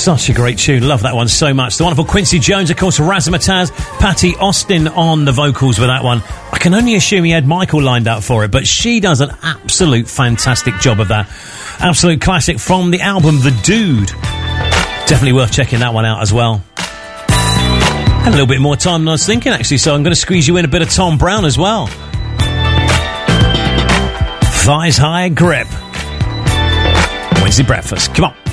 Such a great tune. Love that one so much. The wonderful Quincy Jones, of course, Razzmatazz, Patty Austin on the vocals with that one. I can only assume he had Michael lined up for it, but she does an absolute fantastic job of that. Absolute classic from the album The Dude. Definitely worth checking that one out as well. Had a little bit more time than I was thinking, actually, so I'm going to squeeze you in a bit of Tom Brown as well. Thighs High Grip. Wednesday Breakfast. Come on.